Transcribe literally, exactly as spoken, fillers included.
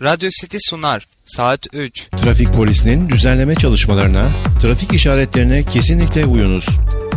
Radyo City sunar. Saat üç. Trafik polisinin düzenleme çalışmalarına, trafik işaretlerine kesinlikle uyunuz.